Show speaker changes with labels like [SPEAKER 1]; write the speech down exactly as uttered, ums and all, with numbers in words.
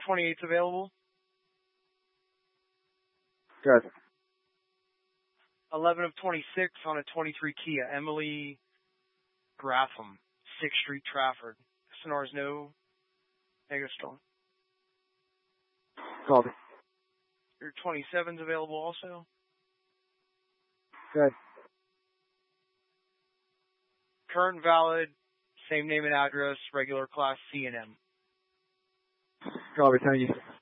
[SPEAKER 1] twenty-eight's available.
[SPEAKER 2] Good.
[SPEAKER 1] eleven of twenty-six on a twenty-three Kia. Emily Gratham, sixth Street, Trafford. Sonar's no negative storm.
[SPEAKER 2] Copy.
[SPEAKER 1] Your twenty-seven's available also.
[SPEAKER 2] Good.
[SPEAKER 1] Current valid, same name and address, regular class C and M.
[SPEAKER 2] Copy, thank you.